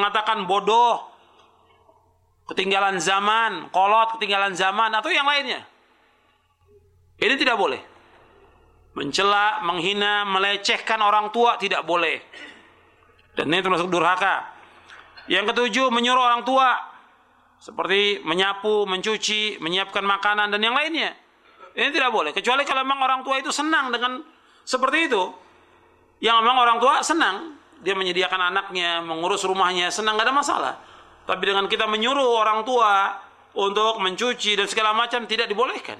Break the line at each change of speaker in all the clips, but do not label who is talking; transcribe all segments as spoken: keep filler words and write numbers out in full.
mengatakan bodoh, ketinggalan zaman, kolot, ketinggalan zaman, atau yang lainnya. Ini tidak boleh. Mencela, menghina, melecehkan orang tua tidak boleh. Dan ini termasuk durhaka. Yang ketujuh, menyuruh orang tua seperti menyapu, mencuci, menyiapkan makanan dan yang lainnya. Ini tidak boleh, kecuali kalau memang orang tua itu senang dengan seperti itu. Yang memang orang tua senang, dia menyediakan anaknya, mengurus rumahnya, senang, nggak ada masalah. Tapi dengan kita menyuruh orang tua untuk mencuci dan segala macam, tidak dibolehkan.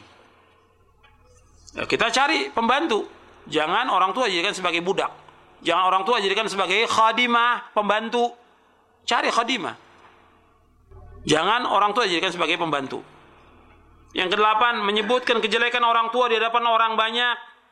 Ya, kita cari pembantu. Jangan orang tua jadikan sebagai budak. Jangan orang tua jadikan sebagai khadimah, pembantu. Cari khadimah. Jangan orang tua jadikan sebagai pembantu. Yang kedelapan, menyebutkan kejelekan orang tua di hadapan orang banyak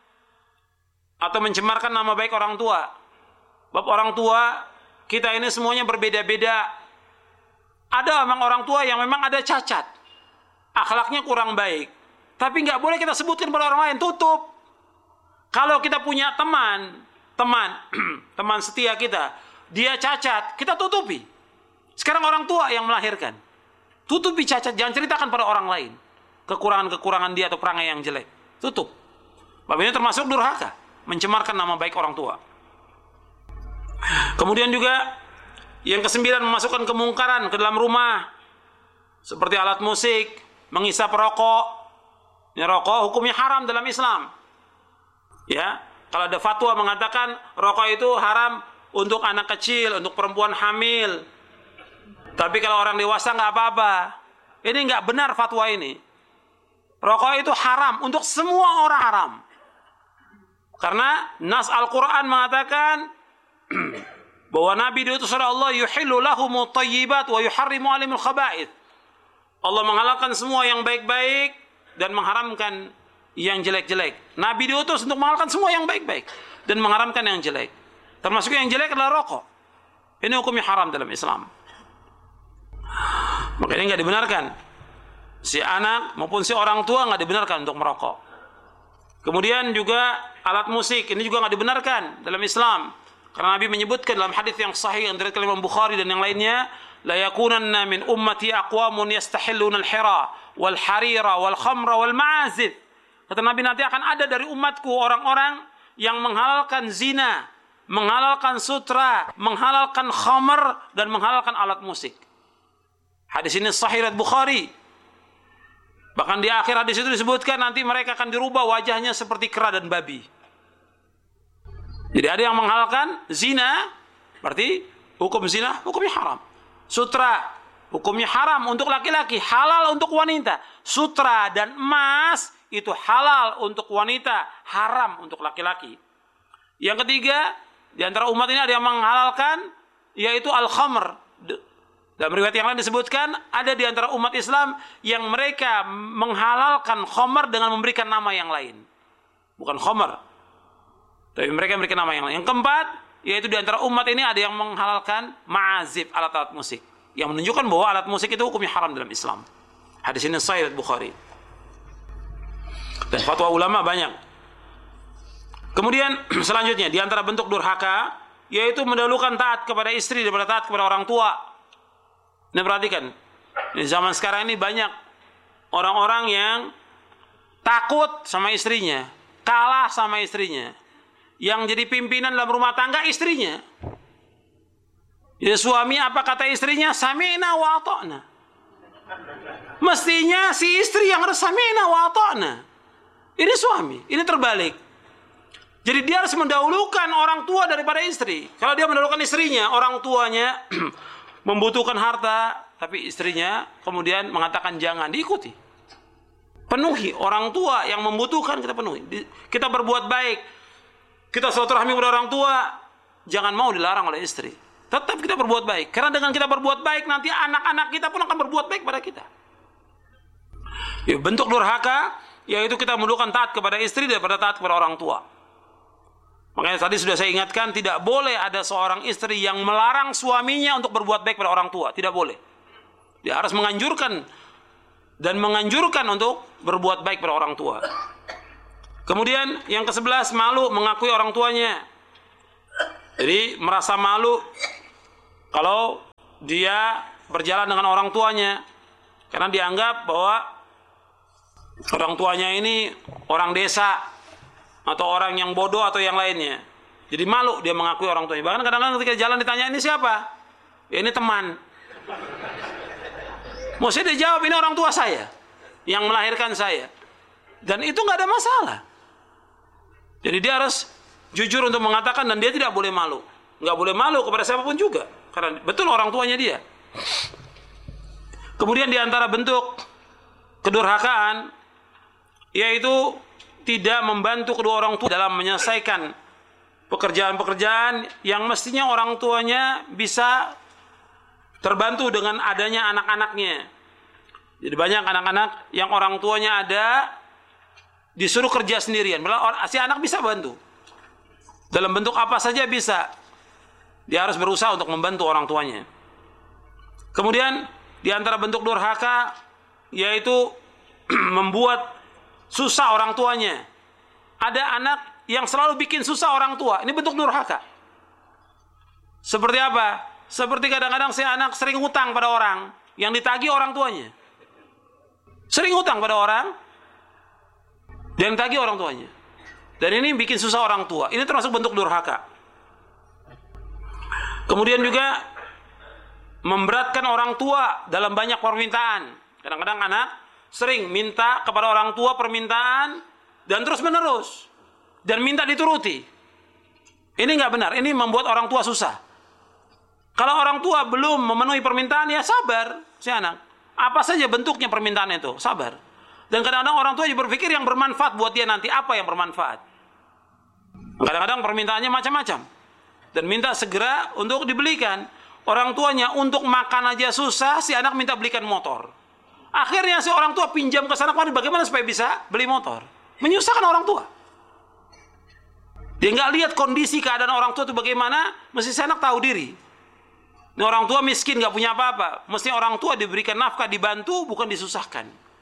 atau mencemarkan nama baik orang tua. Bab orang tua, kita ini semuanya berbeda-beda. Ada memang orang tua yang memang ada cacat, akhlaknya kurang baik, tapi nggak boleh kita sebutkan pada orang lain, tutup. Kalau kita punya teman, teman, teman setia kita, dia cacat, kita tutupi. Sekarang orang tua yang melahirkan, tutupi cacat, jangan ceritakan pada orang lain kekurangan-kekurangan dia atau perangai yang jelek, tutup. Bab ini termasuk durhaka, mencemarkan nama baik orang tua. Kemudian juga yang kesembilan, memasukkan kemungkaran ke dalam rumah, seperti alat musik, menghisap rokok. Ini rokok hukumnya haram dalam Islam. Ya, kalau ada fatwa mengatakan rokok itu haram untuk anak kecil, untuk perempuan hamil. Tapi kalau orang dewasa nggak apa-apa. Ini nggak benar fatwa ini. Rokok itu haram untuk semua orang, haram. Karena nas Al-Quran mengatakan bahwa Nabi diutus oleh Allah, yuhillu lahumut thayyibat wa yuharrimu alimul khaba'ith. Allah menghalalkan semua yang baik-baik dan mengharamkan yang jelek-jelek. Nabi diutus untuk menghalalkan semua yang baik-baik dan mengharamkan yang jelek. Termasuk yang jelek adalah rokok. Ini hukumnya haram dalam Islam. Maka ini nggak dibenarkan. Si anak maupun si orang tua nggak dibenarkan untuk merokok. Kemudian juga alat musik, ini juga nggak dibenarkan dalam Islam. Karena Nabi menyebutkan dalam hadis yang sahih yang diriwayatkan Imam Bukhari dan yang lainnya, la yakunanna min ummati aqwamun yastahilluna al-hira wal harira wal khamra wal ma'azif. Kata Nabi, nanti akan ada dari umatku orang-orang yang menghalalkan zina, menghalalkan sutra, menghalalkan khamr dan menghalalkan alat musik. Hadis ini sahih riwayat Bukhari. Bahkan di akhir hadis itu disebutkan nanti mereka akan dirubah wajahnya seperti kera dan babi. Jadi ada yang menghalalkan zina, berarti hukum zina hukumnya haram. Sutra hukumnya haram untuk laki-laki, halal untuk wanita. Sutra dan emas itu halal untuk wanita, haram untuk laki-laki. Yang ketiga, di antara umat ini ada yang menghalalkan, yaitu al-khamr. Dalam riwayat yang lain disebutkan ada di antara umat Islam yang mereka menghalalkan khamr dengan memberikan nama yang lain. Bukan khamr, tapi mereka memberikan nama yang lain. Yang keempat, yaitu di antara umat ini ada yang menghalalkan ma'azif, alat-alat musik, yang menunjukkan bahwa alat musik itu hukumnya haram dalam Islam. Hadis ini sahih Bukhari. Dan fatwa ulama banyak. Kemudian selanjutnya, di antara bentuk durhaka, yaitu mendahulukan taat kepada istri daripada taat kepada orang tua. Nah, perhatikan, di zaman sekarang ini banyak orang-orang yang takut sama istrinya, kalah sama istrinya. Yang jadi pimpinan dalam rumah tangga istrinya. Ya, suami apa kata istrinya? Sami'na wa ata'na. Mestinya si istri yang harus sami'na wa ata'na. Ini suami, ini terbalik. Jadi dia harus mendahulukan orang tua daripada istri. Kalau dia mendahulukan istrinya, orang tuanya membutuhkan harta, tapi istrinya kemudian mengatakan jangan, diikuti. Penuhi orang tua yang membutuhkan, kita penuhi. Kita berbuat baik, kita silaturahmi kepada orang tua, jangan mau dilarang oleh istri. Tetap kita berbuat baik, karena dengan kita berbuat baik nanti anak-anak kita pun akan berbuat baik pada kita. Ya, bentuk durhaka yaitu kita menundukkan taat kepada istri daripada taat kepada orang tua. Makanya tadi sudah saya ingatkan, tidak boleh ada seorang istri yang melarang suaminya untuk berbuat baik pada orang tua. Tidak boleh. Dia harus menganjurkan dan menganjurkan untuk berbuat baik pada orang tua. Kemudian yang kesebelas, malu mengakui orang tuanya. Jadi merasa malu kalau dia berjalan dengan orang tuanya karena dianggap bahwa orang tuanya ini orang desa atau orang yang bodoh atau yang lainnya. Jadi malu dia mengakui orang tuanya. Bahkan kadang-kadang ketika jalan ditanya, ini siapa? Ya ini teman. Mesti dia jawab, ini orang tua saya yang melahirkan saya. Dan itu nggak ada masalah. Jadi dia harus jujur untuk mengatakan, dan dia tidak boleh malu. Nggak boleh malu kepada siapapun juga. Karena betul orang tuanya dia. Kemudian di antara bentuk kedurhakaan, yaitu tidak membantu kedua orang tua dalam menyelesaikan pekerjaan-pekerjaan yang mestinya orang tuanya bisa terbantu dengan adanya anak-anaknya. Jadi banyak anak-anak yang orang tuanya ada, disuruh kerja sendirian. Si anak bisa bantu. Dalam bentuk apa saja bisa. Dia harus berusaha untuk membantu orang tuanya. Kemudian di antara bentuk durhaka, yaitu membuat susah orang tuanya. Ada anak yang selalu bikin susah orang tua. Ini bentuk durhaka. Seperti apa? Seperti kadang-kadang si anak sering hutang pada orang yang ditagih orang tuanya. Sering hutang pada orang yang ditagih orang tuanya. Dan ini bikin susah orang tua. Ini termasuk bentuk durhaka. Kemudian juga memberatkan orang tua dalam banyak permintaan. Kadang-kadang anak sering minta kepada orang tua permintaan dan terus menerus dan minta dituruti. Ini nggak benar. Ini membuat orang tua susah. Kalau orang tua belum memenuhi permintaan, ya sabar si anak. Apa saja bentuknya permintaan itu, sabar. Dan kadang-kadang orang tua juga berpikir yang bermanfaat buat dia nanti. Apa yang bermanfaat? Kadang-kadang permintaannya macam-macam dan minta segera untuk dibelikan. Orang tuanya untuk makan aja susah, si anak minta belikan motor. Akhirnya si orang tua pinjam ke sana kemari, bagaimana supaya bisa beli motor? Menyusahkan orang tua. Dia nggak lihat kondisi keadaan orang tua itu bagaimana, mesti si anak tahu diri. Ini orang tua miskin, nggak punya apa-apa. Mesti orang tua diberikan nafkah, dibantu, bukan disusahkan.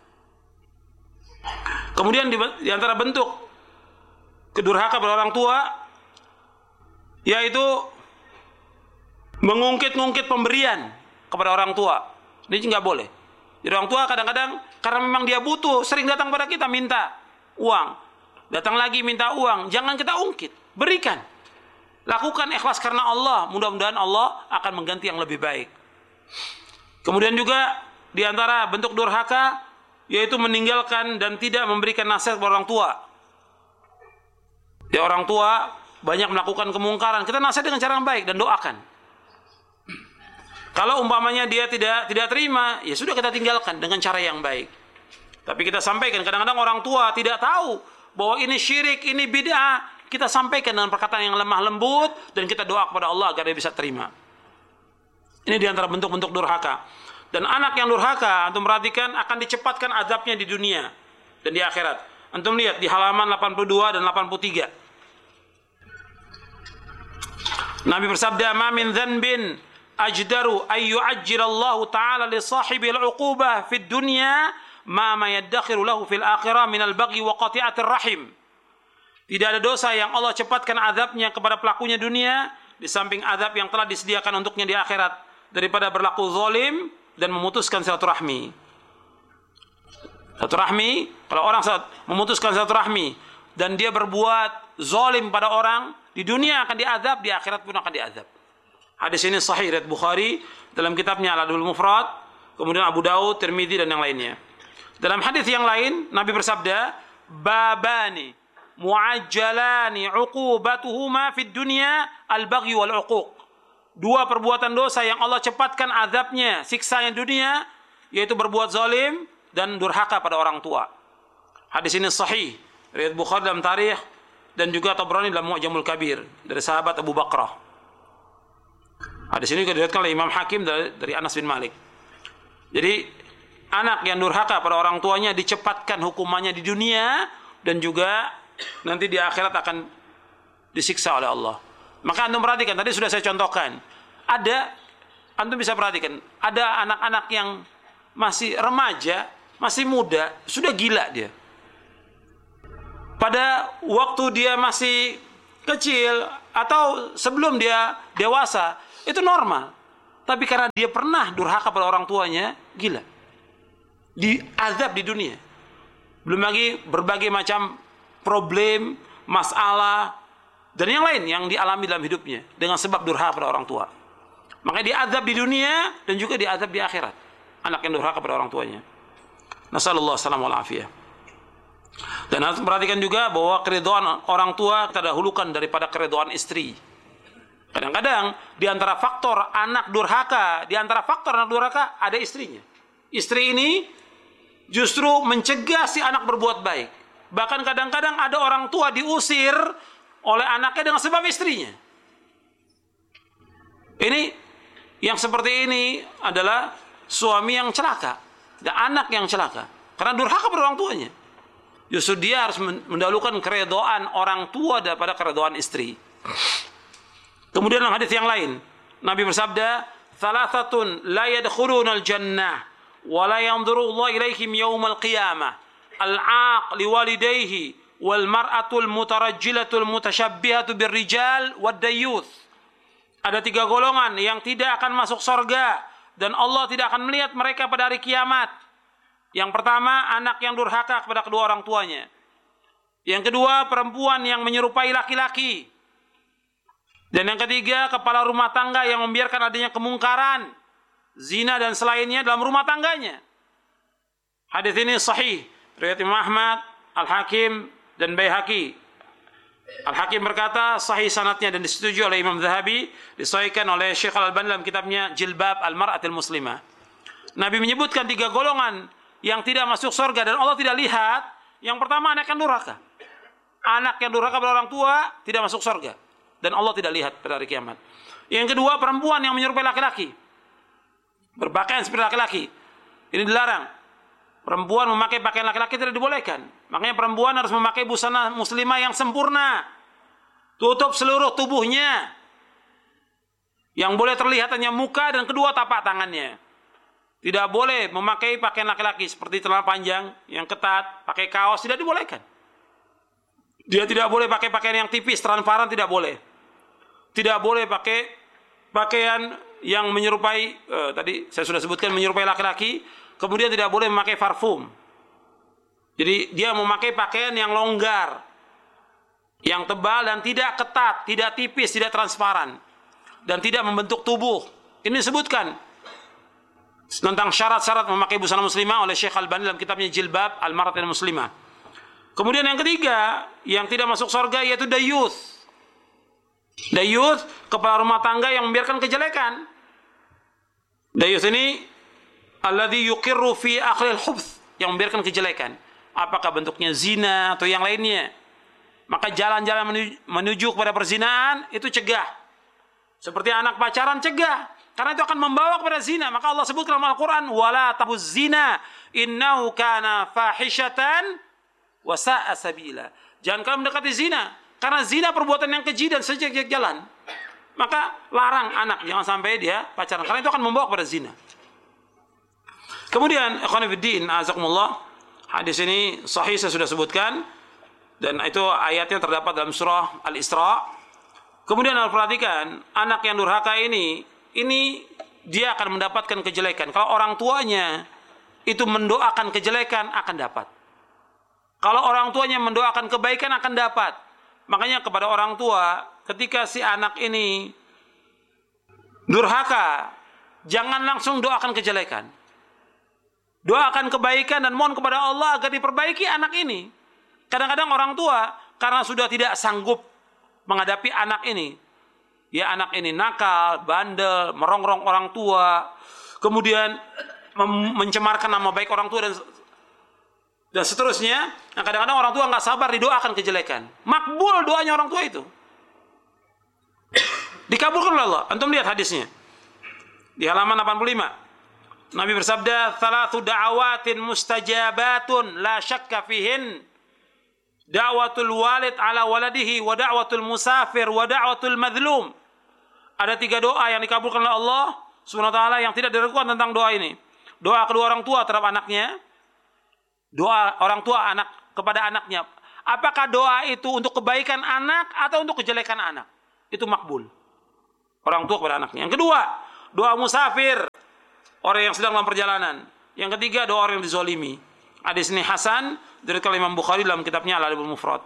Kemudian di, di antara bentuk kedurhaka pada orang tua, yaitu mengungkit-ungkit pemberian kepada orang tua. Ini nggak boleh. Jadi orang tua kadang-kadang karena memang dia butuh, sering datang pada kita minta uang, datang lagi minta uang. Jangan kita ungkit, berikan. Lakukan ikhlas karena Allah. Mudah-mudahan Allah akan mengganti yang lebih baik. Kemudian juga di antara bentuk durhaka, yaitu meninggalkan dan tidak memberikan nasihat kepada orang tua. Ya, orang tua banyak melakukan kemungkaran, kita nasihat dengan cara yang baik dan doakan. Kalau umpamanya dia tidak tidak terima, ya sudah kita tinggalkan dengan cara yang baik. Tapi kita sampaikan, kadang-kadang orang tua tidak tahu bahwa ini syirik, ini bid'ah. Kita sampaikan dengan perkataan yang lemah lembut dan kita doa kepada Allah agar dia bisa terima. Ini di antara bentuk-bentuk durhaka. Dan anak yang durhaka, antum perhatikan, akan dicepatkan azabnya di dunia dan di akhirat. Antum lihat di halaman delapan puluh dua dan delapan puluh tiga. Nabi bersabda, "Ma min dzanbin ajdaru ay yu'ajjilallahu ta'ala li sahibil 'uqubah fid dunya ma ma yaddakhiru lahu fil akhirah min al-baghi wa qati'atir rahim." Tidak ada dosa yang Allah cepatkan azabnya kepada pelakunya dunia di samping azab yang telah disediakan untuknya di akhirat daripada berlaku zalim dan memutuskan silaturahmi. Silaturahmi, kalau orang memutuskan silaturahmi dan dia berbuat zalim pada orang, di dunia akan diazab, di akhirat pun akan diazab. Hadis ini sahih riwayat Bukhari dalam kitabnya Al-Adabul Mufrad, kemudian Abu Daud, Tirmidzi dan yang lainnya. Dalam hadis yang lain Nabi bersabda, "Babani mu'ajjalani 'uqubatuhuma fid dunya al-baghy wal 'uquq." Dua perbuatan dosa yang Allah cepatkan azabnya, siksanya dunia, yaitu berbuat zalim dan durhaka pada orang tua. Hadis ini sahih riwayat Bukhari dalam Tarikh dan juga Tabrani dalam Mu'jamul Kabir dari sahabat Abu Bakrah. Hadis ini juga diriwayatkan oleh Imam Hakim dari, dari Anas bin Malik. Jadi anak yang durhaka pada orang tuanya dicepatkan hukumannya di dunia dan juga nanti di akhirat akan disiksa oleh Allah. Maka antum perhatikan, tadi sudah saya contohkan. Ada, antum bisa perhatikan, ada anak-anak yang masih remaja, masih muda, sudah gila dia. Pada waktu dia masih kecil atau sebelum dia dewasa, itu normal. tapi karena dia pernah durhaka pada orang tuanya, gila. Diazab di dunia. Belum lagi berbagai macam problem, masalah, dan yang lain yang dialami dalam hidupnya dengan sebab durhaka pada orang tua. Makanya diazab di dunia dan juga diazab di akhirat. Anak yang durhaka pada orang tuanya. Nasallallahu salam wal afiyah. Dan harus perhatikan juga bahwa keridhaan orang tua kita dahulukan daripada keridhaan istri. Kadang-kadang di antara faktor anak durhaka, di antara faktor anak durhaka ada istrinya. Istri ini justru mencegah si anak berbuat baik. Bahkan kadang-kadang ada orang tua diusir oleh anaknya dengan sebab istrinya. Ini yang seperti ini adalah suami yang celaka dan anak yang celaka karena durhaka pada orang tuanya. Justru dia harus mendahulukan keridhaan orang tua daripada keridhaan istri. Kemudian dalam hadis yang lain, Nabi bersabda, "Thalathatun la yadkhulunal jannah wa la yanzuru Allah ilaihim yaumal qiyamah. Al-'aq liwalidayhi wal mar'atul mutarajjilatul mutasyabbihatu birrijal wad dayyuth." Ada tiga golongan yang tidak akan masuk surga dan Allah tidak akan melihat mereka pada hari kiamat. Yang pertama, anak yang durhaka kepada kedua orang tuanya. Yang kedua, perempuan yang menyerupai laki-laki. Dan yang ketiga, kepala rumah tangga yang membiarkan adanya kemungkaran, zina dan selainnya dalam rumah tangganya. Hadis ini sahih riwayat Imam Ahmad, Al-Hakim dan Baihaqi. Al-Hakim berkata sahih sanadnya dan disetujui oleh Imam Zahabi, disahihkan oleh Syekh Al-Albani dalam kitabnya Jilbab Al-Mar'atil Muslimah. Nabi menyebutkan tiga golongan yang tidak masuk surga dan Allah tidak lihat. Yang pertama, anak yang durhaka. Anak yang durhaka pada orang tua tidak masuk surga dan Allah tidak lihat pada hari kiamat. Yang kedua, perempuan yang menyerupai laki-laki, berpakaian seperti laki-laki. Ini dilarang. Perempuan memakai pakaian laki-laki tidak dibolehkan. Makanya perempuan harus memakai busana muslimah yang sempurna, tutup seluruh tubuhnya. Yang boleh terlihat hanya muka dan kedua tapak tangannya. Tidak boleh memakai pakaian laki-laki seperti celana panjang yang ketat, pakai kaos, tidak dibolehkan. Dia tidak boleh pakai pakaian yang tipis, transparan, tidak boleh. Tidak boleh pakai pakaian yang menyerupai, eh, tadi saya sudah sebutkan menyerupai laki-laki. Kemudian tidak boleh memakai parfum. Jadi dia memakai pakaian yang longgar, yang tebal dan tidak ketat, tidak tipis, tidak transparan, dan tidak membentuk tubuh. Ini disebutkan tentang syarat-syarat memakai busana muslimah oleh Syekh Al-Albani dalam kitabnya Jilbab Al-Mar'atil Muslimah. Kemudian yang ketiga, yang tidak masuk surga yaitu dayyuth. Dayyuth, kepala rumah tangga yang membiarkan kejelekan. Dayyuth ini alladzi yuqirru fi akhlil khubth, yang membiarkan kejelekan. Apakah bentuknya zina atau yang lainnya. Maka jalan-jalan menuju, menuju kepada perzinahan itu cegah. Seperti anak pacaran, cegah. Karena itu akan membawa kepada zina. Maka Allah sebut dalam Al-Quran, wala tabuz zina innahu kana fahishatan wa sa'a sabila. Jangan kalian mendekati zina, karena zina perbuatan yang keji dan sejak-jak jalan. Maka larang anak jangan sampai dia pacaran, karena itu akan membawa kepada zina. Kemudian ikhwan fillah, azakumullah, hadis ini sahih saya sudah sebutkan dan itu ayatnya terdapat dalam surah Al-Isra. Kemudian harus perhatikan, anak yang durhaka ini ini dia akan mendapatkan kejelekan. Kalau orang tuanya itu mendoakan kejelekan, akan dapat. Kalau orang tuanya mendoakan kebaikan, akan dapat. Makanya kepada orang tua, ketika si anak ini durhaka, jangan langsung doakan kejelekan. Doakan kebaikan dan mohon kepada Allah agar diperbaiki anak ini. Kadang-kadang orang tua karena sudah tidak sanggup menghadapi anak ini, ya anak ini nakal, bandel, merongrong orang tua, kemudian mencemarkan nama baik orang tua dan dan seterusnya. Nah, kadang-kadang orang tua nggak sabar didoakan kejelekan. Makbul doanya orang tua itu, dikabulkan oleh Allah. Antum lihat hadisnya di halaman delapan puluh lima. Nabi bersabda, "Thalathu da'awatin mustajabatun la syakka fihin. Da'watul walid ala waladihi wa da'watul musafir wa da'watul madhlum." Ada tiga doa yang dikabulkan oleh Allah Subhanahu wa taala yang tidak diragukan tentang doa ini. Doa kedua orang tua terhadap anaknya, doa orang tua anak kepada anaknya. Apakah doa itu untuk kebaikan anak atau untuk kejelekan anak? Itu makbul. Orang tua kepada anaknya. Yang kedua, doa musafir, orang yang sedang dalam perjalanan. Yang ketiga, doa orang yang dizolimi. Hadis ini hasan dari Imam Bukhari dalam kitabnya Al-Adabul Mufrad.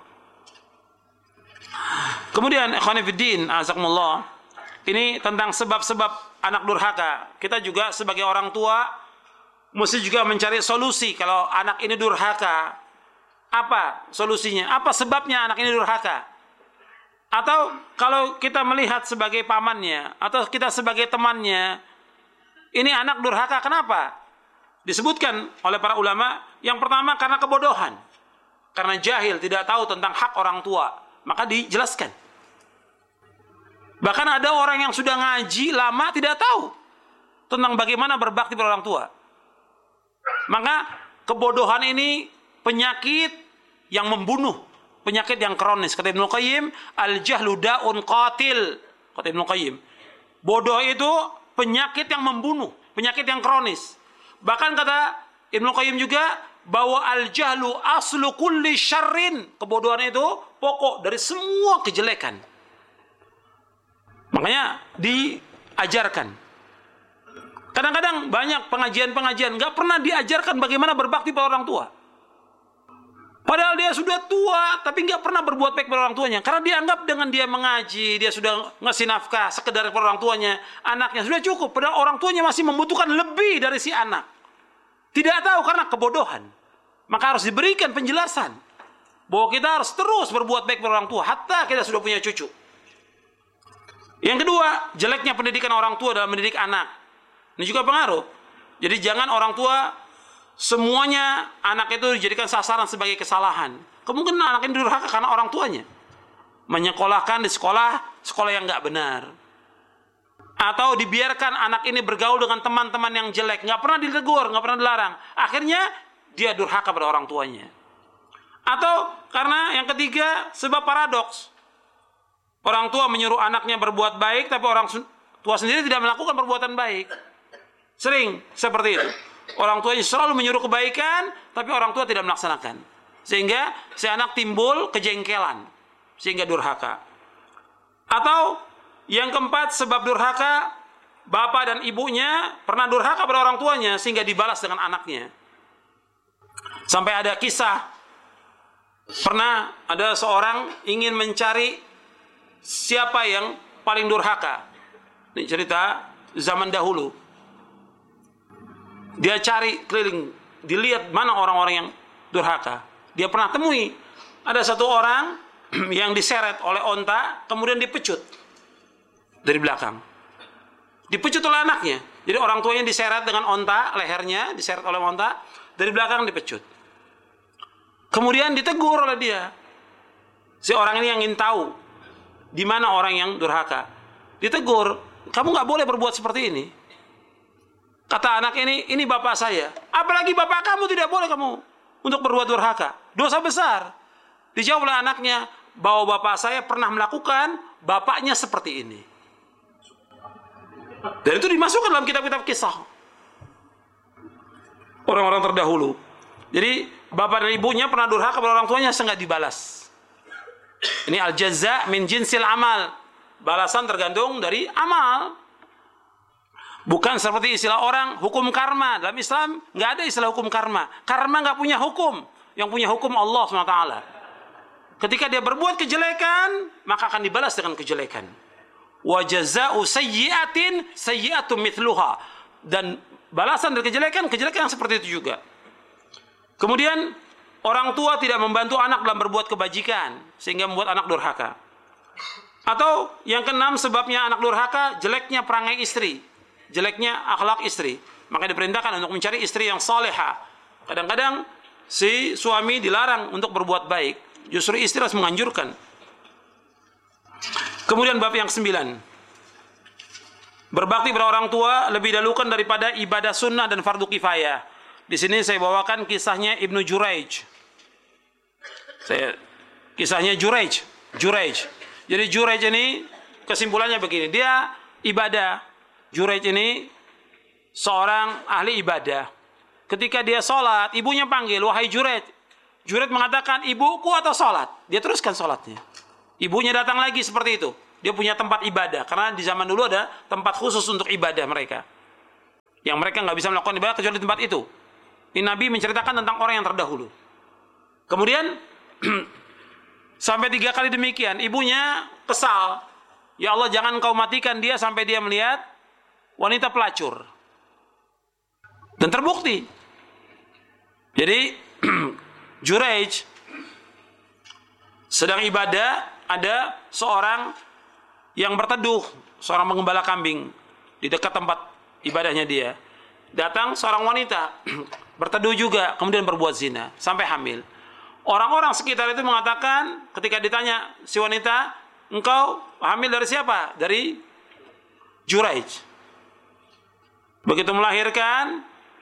Kemudian ikhwan fillah, azakumullah, ini tentang sebab-sebab anak durhaka. Kita juga sebagai orang tua mesti juga mencari solusi kalau anak ini durhaka. Apa solusinya? Apa sebabnya anak ini durhaka? Atau kalau kita melihat sebagai pamannya atau kita sebagai temannya, ini anak durhaka, kenapa? Disebutkan oleh para ulama, yang pertama karena kebodohan. Karena jahil, tidak tahu tentang hak orang tua. Maka dijelaskan. Bahkan ada orang yang sudah ngaji lama tidak tahu tentang bagaimana berbakti pada orang tua. Maka kebodohan ini penyakit yang membunuh, penyakit yang kronis. Kata Ibnu Qayyim, al-jahlu da'un qatil. Kata Ibnu Qayyim, bodoh itu penyakit yang membunuh, penyakit yang kronis. Bahkan kata Ibnu Qayyim juga bahwa al-jahlu aslu kulli syarrin. Kebodohan itu pokok dari semua kejelekan. Makanya diajarkan. Kadang-kadang banyak pengajian-pengajian nggak pernah diajarkan bagaimana berbakti pada orang tua. Padahal dia sudah tua tapi nggak pernah berbuat baik pada orang tuanya. Karena dianggap dengan dia mengaji, dia sudah ngasih nafkah sekedar pada orang tuanya, anaknya sudah cukup. Padahal orang tuanya masih membutuhkan lebih dari si anak. Tidak tahu karena kebodohan. Maka harus diberikan penjelasan bahwa kita harus terus berbuat baik pada orang tua hatta kita sudah punya cucu. Yang kedua, jeleknya pendidikan orang tua dalam mendidik anak. Ini juga pengaruh. Jadi jangan orang tua semuanya anak itu dijadikan sasaran sebagai kesalahan. Kemungkinan anak ini durhaka karena orang tuanya menyekolahkan di sekolah sekolah yang nggak benar, atau dibiarkan anak ini bergaul dengan teman-teman yang jelek, nggak pernah ditegur, nggak pernah dilarang. Akhirnya dia durhaka pada orang tuanya. Atau karena yang ketiga, sebab paradoks. Orang tua menyuruh anaknya berbuat baik, tapi orang tua sendiri tidak melakukan perbuatan baik. Sering seperti itu. Orang tuanya selalu menyuruh kebaikan, tapi orang tua tidak melaksanakan. Sehingga si anak timbul kejengkelan, sehingga durhaka. Atau yang keempat, sebab durhaka, bapak dan ibunya pernah durhaka pada orang tuanya, sehingga dibalas dengan anaknya. Sampai ada kisah, pernah ada seorang ingin mencari siapa yang paling durhaka. Ini cerita zaman dahulu. Dia cari keliling, dilihat mana orang-orang yang durhaka. Dia pernah temui ada satu orang yang diseret oleh onta, kemudian dipecut dari belakang. Dipecut oleh anaknya. Jadi orang tuanya diseret dengan onta, lehernya diseret oleh onta, dari belakang dipecut. Kemudian ditegur oleh dia. Si orang ini yang ingin tahu di mana orang yang durhaka. Ditegur, kamu nggak boleh berbuat seperti ini. Kata anak ini, ini bapak saya. Apalagi bapak kamu tidak boleh kamu untuk berbuat durhaka. Dosa besar. Dijawab oleh anaknya, bahwa bapak saya pernah melakukan, bapaknya seperti ini. Dan itu dimasukkan dalam kitab-kitab kisah orang-orang terdahulu. Jadi bapak dan ibunya pernah durhaka pada orang tuanya sehingga dibalas. Ini al-jaza min jinsil amal. Balasan tergantung dari amal. Bukan seperti istilah orang hukum karma. Dalam Islam nggak ada istilah hukum karma. Karma nggak punya hukum. Yang punya hukum Allah subhanahu wa taala. Ketika dia berbuat kejelekan, maka akan dibalas dengan kejelekan. Wa jazaa'u sayyi'atin sayyi'atun mithluha. Dan balasan dari kejelekan, kejelekan yang seperti itu juga. Kemudian orang tua tidak membantu anak dalam berbuat kebajikan sehingga membuat anak durhaka. Atau yang keenam, sebabnya anak durhaka, jeleknya perangai istri, jeleknya akhlak istri. Maka diperintahkan untuk mencari istri yang salehah. Kadang-kadang si suami dilarang untuk berbuat baik, justru istri harus menganjurkan. Kemudian bab yang sembilan, berbakti pada orang tua lebih dahulukan daripada ibadah sunnah dan fardu kifayah. Di sini saya bawakan kisahnya Ibnu Juraij. Saya kisahnya Juraij, Juraij. Jadi Juraij ini kesimpulannya begini, dia ibadah. Juraij ini seorang ahli ibadah. Ketika dia sholat, ibunya panggil, wahai Juraij. Juraij mengatakan, ibuku atau sholat? Dia teruskan sholatnya. Ibunya datang lagi seperti itu. dia punya tempat ibadah. Karena di zaman dulu ada tempat khusus untuk ibadah mereka, yang mereka nggak bisa melakukan ibadah kecuali di tempat itu. Ini Nabi menceritakan tentang orang yang terdahulu. Kemudian sampai tiga kali demikian, ibunya kesal. Ya Allah, jangan kau matikan dia sampai dia melihat wanita pelacur. Dan terbukti. Jadi Juraij sedang ibadah, ada seorang yang berteduh, seorang pengembala kambing di dekat tempat ibadahnya dia. Datang seorang wanita berteduh juga, kemudian berbuat zina sampai hamil. Orang-orang sekitar itu mengatakan, ketika ditanya si wanita, engkau hamil dari siapa? Dari Juraij. Begitu melahirkan,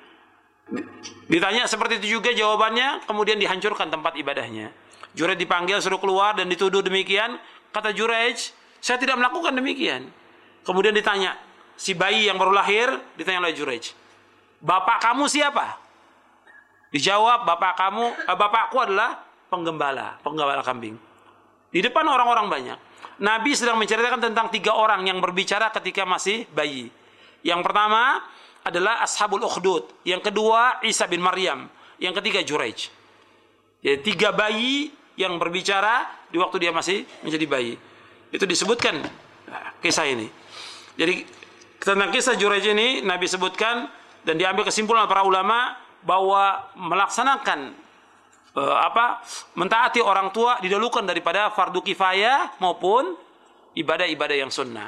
ditanya seperti itu juga jawabannya, kemudian dihancurkan tempat ibadahnya. Juraij dipanggil, suruh keluar dan dituduh demikian. Kata Juraij, saya tidak melakukan demikian. Kemudian ditanya, si bayi yang baru lahir, ditanya oleh Juraij, bapak kamu siapa? Dijawab, bapak kamu, eh, bapakku adalah penggembala, penggembala kambing. Di depan orang-orang banyak. Nabi sedang menceritakan tentang tiga orang yang berbicara ketika masih bayi. Yang pertama adalah Ashabul Ukhdud. Yang kedua Isa bin Maryam. Yang ketiga Juraij. Jadi tiga bayi yang berbicara di waktu dia masih menjadi bayi. Itu disebutkan nah, kisah ini. Jadi tentang kisah Juraij ini Nabi sebutkan dan diambil kesimpulan para ulama bahwa melaksanakan uh, apa mentaati orang tua didahulukan daripada fardu kifayah maupun ibadah-ibadah yang sunnah.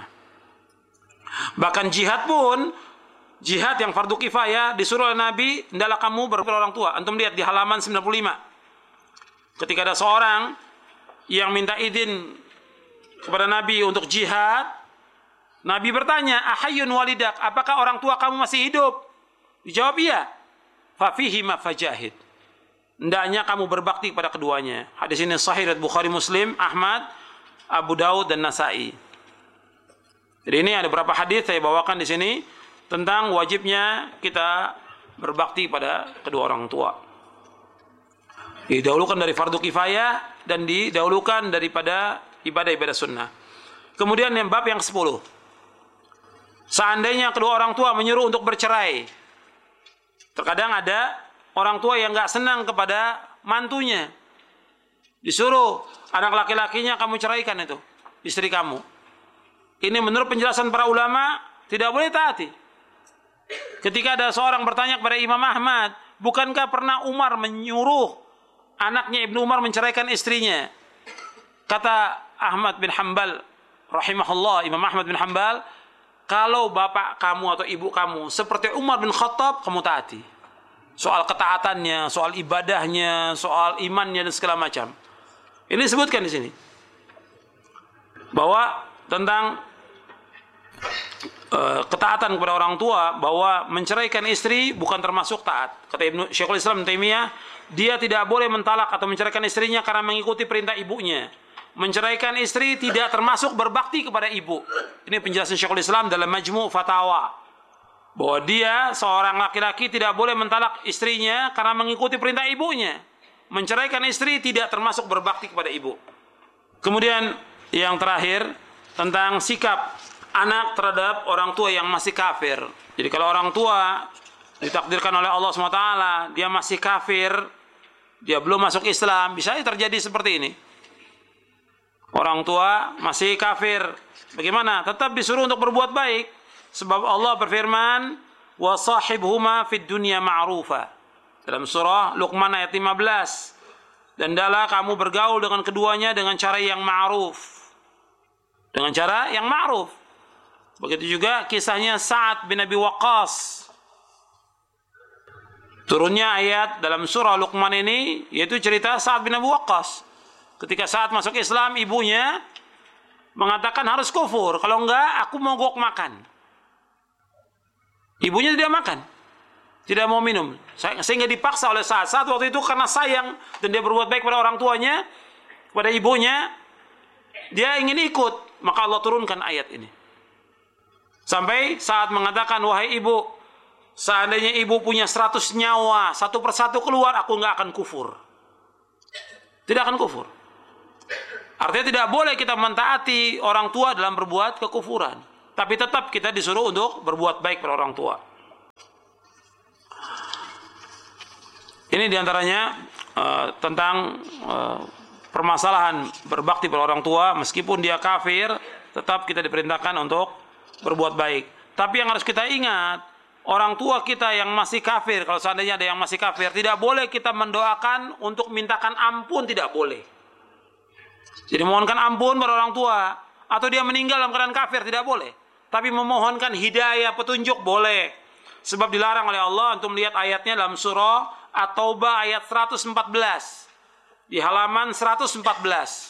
Bahkan jihad pun, jihad yang fardu kifayah disuruh oleh Nabi, hendaklah kamu berbakti orang tua. Antum lihat di halaman sembilan puluh lima. Ketika ada seorang yang minta izin kepada Nabi untuk jihad, Nabi bertanya, ahayyun walidak, apakah orang tua kamu masih hidup? Dijawab iya. Fafihi ma fajahid. Hendaknya kamu berbakti kepada keduanya. Hadis ini sahih riwayat Bukhari, Muslim, Ahmad, Abu Daud dan Nasa'i. Jadi ini ada beberapa hadis saya bawakan di sini tentang wajibnya kita berbakti pada kedua orang tua. Didahulukan dari fardu kifayah dan didahulukan daripada ibadah-ibadah sunnah. Kemudian yang bab yang sepuluh. Seandainya kedua orang tua menyuruh untuk bercerai. Terkadang ada orang tua yang gak senang kepada mantunya. Disuruh anak laki-lakinya, kamu ceraikan itu istri kamu. Ini menurut penjelasan para ulama tidak boleh taati. Ketika ada seorang bertanya kepada Imam Ahmad, bukankah pernah Umar menyuruh anaknya Ibnu Umar menceraikan istrinya? Kata Ahmad bin Hanbal rahimahullah, Imam Ahmad bin Hanbal, kalau bapak kamu atau ibu kamu seperti Umar bin Khattab, kamu taati. Soal ketaatannya, soal ibadahnya, soal imannya dan segala macam. Ini disebutkan di sini. Bahwa tentang uh, ketaatan kepada orang tua, bahwa menceraikan istri bukan termasuk taat. Kata Ibnu Syekhul Islam Taimiyah, dia tidak boleh mentalak atau menceraikan istrinya karena mengikuti perintah ibunya. Menceraikan istri tidak termasuk berbakti kepada ibu. Ini penjelasan Syekhul Islam dalam Majmu' Fatawa. Bahwa dia seorang laki-laki tidak boleh mentalak istrinya karena mengikuti perintah ibunya. Menceraikan istri tidak termasuk berbakti kepada ibu. Kemudian yang terakhir tentang sikap anak terhadap orang tua yang masih kafir. Jadi kalau orang tua ditakdirkan oleh Allah subhanahu wa taala dia masih kafir, dia belum masuk Islam, bisa terjadi seperti ini. Orang tua masih kafir, bagaimana? Tetap disuruh untuk berbuat baik. Sebab Allah berfirman, wa sahibhuma fid dunya ma'rufa. Dalam surah Luqman ayat lima belas. Dan hendaklah kamu bergaul dengan keduanya dengan cara yang ma'ruf. Dengan cara yang ma'ruf. Begitu juga kisahnya Sa'ad bin Abi Waqqas. Turunnya ayat dalam surah Luqman ini, yaitu cerita Sa'ad bin Abi Waqqas. Ketika saat masuk Islam, ibunya mengatakan harus kufur. Kalau enggak, aku mogok makan. Ibunya tidak makan. Tidak mau minum. Sehingga dipaksa oleh Sa'ad. Sa'ad waktu itu karena sayang dan dia berbuat baik pada orang tuanya, kepada ibunya, dia ingin ikut. Maka Allah turunkan ayat ini. Sampai Sa'ad mengatakan, wahai ibu, seandainya ibu punya seratus nyawa, satu persatu keluar, aku enggak akan kufur. Tidak akan kufur. Artinya tidak boleh kita mentaati orang tua dalam berbuat kekufuran, tapi tetap kita disuruh untuk berbuat baik pada orang tua. Ini diantaranya uh, tentang uh, permasalahan berbakti pada orang tua. Meskipun dia kafir, tetap kita diperintahkan untuk berbuat baik. Tapi yang harus kita ingat, orang tua kita yang masih kafir, kalau seandainya ada yang masih kafir, tidak boleh kita mendoakan untuk mintakan ampun, tidak boleh. Jadi mohonkan ampun pada orang tua, atau dia meninggal dalam keadaan kafir, tidak boleh. Tapi memohonkan hidayah, petunjuk, boleh. Sebab dilarang oleh Allah. Untuk melihat ayatnya dalam surah At-Taubah ayat seratus empat belas. Di halaman seratus empat belas.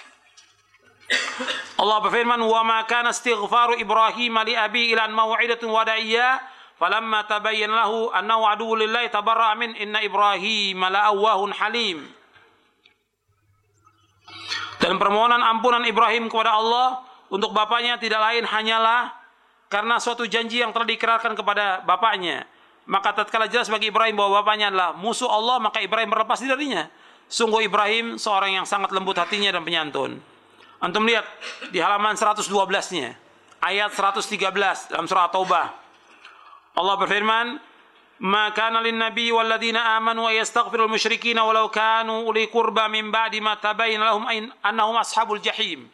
Allah berfirman, "Wa ma kana istighfaru Ibrahim li abi ila mau'idatin wada'iyyah, falamma tabayyana lahu annahu aduwwun lillahi tabarra'a min inna Ibrahim la'awwahun halim." Dan permohonan ampunan Ibrahim kepada Allah untuk bapaknya tidak lain hanyalah karena suatu janji yang telah diikrarkan kepada bapaknya. Maka tatkala jelas bagi Ibrahim bahwa bapaknya adalah musuh Allah, maka Ibrahim berlepas diri darinya. Sungguh Ibrahim seorang yang sangat lembut hatinya dan penyantun. Antum lihat di halaman seratus dua belas-nya, ayat seratus tiga belas dalam surah Taubah. Allah berfirman, "Ma kana lin-nabi walladzina amanu wa yastaghfirul musyrikin walau kanu uli qurba min ba'di ma tabayyana lahum annahum ashabul jahim."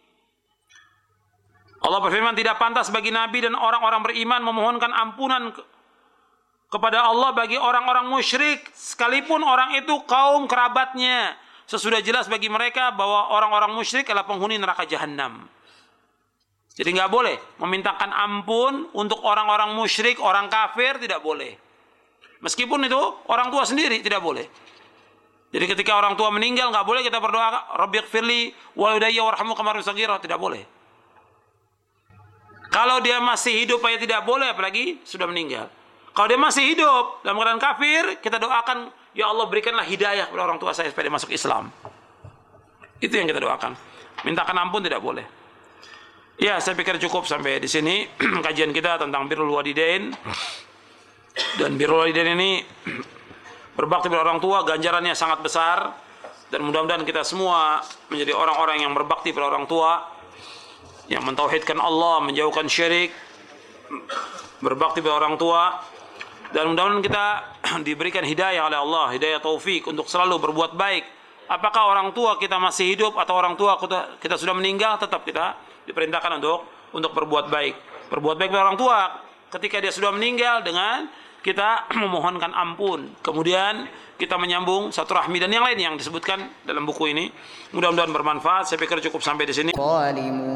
Allah berfirman, tidak pantas bagi nabi dan orang-orang beriman memohonkan ampunan kepada Allah bagi orang-orang musyrik, sekalipun orang itu kaum kerabatnya, sesudah jelas bagi mereka bahwa orang-orang musyrik adalah penghuni neraka jahanam. Jadi nggak boleh memintakan ampun untuk orang-orang musyrik, orang kafir, tidak boleh. Meskipun itu orang tua sendiri, tidak boleh. Jadi ketika orang tua meninggal, nggak boleh kita berdoa, Rabbighfirli walidayya warhamhu kama rabbayani shaghira, tidak boleh. Kalau dia masih hidup aja tidak boleh, apalagi sudah meninggal. Kalau dia masih hidup dalam keadaan kafir, kita doakan, ya Allah berikanlah hidayah kepada orang tua saya supaya dia masuk Islam. Itu yang kita doakan. Mintakan ampun tidak boleh. Ya, saya pikir cukup sampai di sini kajian kita tentang birrul walidain. Dan birrul walidain ini berbakti pada orang tua, ganjarannya sangat besar. Dan mudah-mudahan kita semua menjadi orang-orang yang berbakti pada orang tua, yang mentauhidkan Allah, menjauhkan syirik, berbakti pada orang tua. Dan mudah-mudahan kita diberikan hidayah oleh Allah, hidayah taufik untuk selalu berbuat baik. Apakah orang tua kita masih hidup atau orang tua kita, kita sudah meninggal, tetap kita diperintahkan untuk untuk berbuat baik. Berbuat baik pada orang tua ketika dia sudah meninggal dengan kita memohonkan ampun. Kemudian kita menyambung satu rahmi dan yang lain yang disebutkan dalam buku ini. Mudah-mudahan bermanfaat. Saya pikir cukup sampai di sini.